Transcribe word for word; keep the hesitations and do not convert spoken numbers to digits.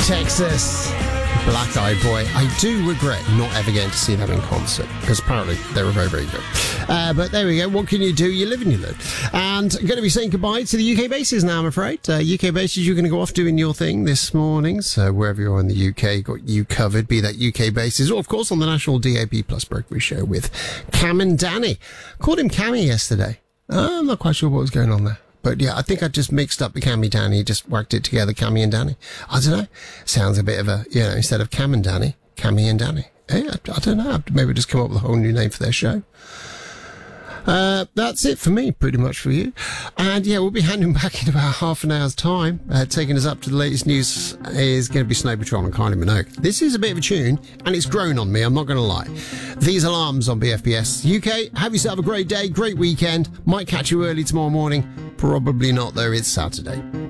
Texas, Black Eyed Boy. I do regret not ever getting to see them in concert, because apparently they were very, very good. Uh, but there we go. What can you do? You live and you learn. And going to be saying goodbye to the U K bases now, I'm afraid. Uh, U K bases, you're going to go off doing your thing this morning. So wherever you are in the U K, got you covered, be that U K bases, or of course on the National D A B Plus Breakfast Show with Cam and Danny. Called him Cammy yesterday. Uh, I'm not quite sure what was going on there. But yeah, I think I just mixed up the Cammy Danny, just whacked it together, Cammy and Danny. I don't know. Sounds a bit of a, you know, instead of Cam and Danny, Cammy and Danny. Hey, I, I don't know. Maybe just come up with a whole new name for their show. Uh, that's it for me, pretty much for you. And yeah, we'll be handing back in about half an hour's time. Uh, taking us up to the latest news is going to be Snow Patrol and Kylie Minogue. This is a bit of a tune, and it's grown on me, I'm not going to lie. These Alarms on B F B S U K. Have yourself a great day, great weekend. Might catch you early tomorrow morning. Probably not, though. It's Saturday.